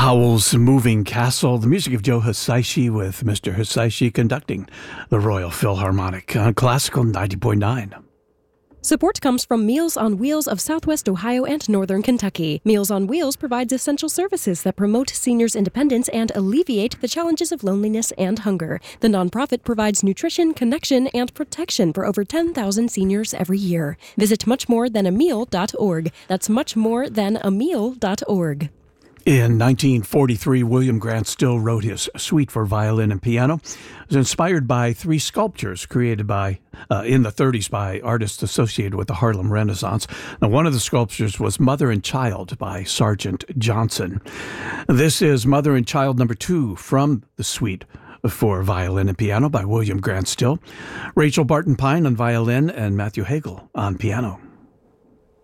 Howell's Moving Castle, the music of Joe Hisaishi with Mr. Hisaishi conducting the Royal Philharmonic on Classical 90.9. Support comes from Meals on Wheels of Southwest Ohio and Northern Kentucky. Meals on Wheels provides essential services that promote seniors' independence and alleviate the challenges of loneliness and hunger. The nonprofit provides nutrition, connection, and protection for over 10,000 seniors every year. Visit muchmorethan.ameal.org. That's muchmorethan.ameal.org. In 1943, William Grant Still wrote his Suite for Violin and Piano. It was inspired by three sculptures created in the 30s by artists associated with the Harlem Renaissance. Now, one of the sculptures was Mother and Child by Sargent Johnson. This is Mother and Child number 2 from the Suite for Violin and Piano by William Grant Still. Rachel Barton Pine on violin and Matthew Hagel on piano.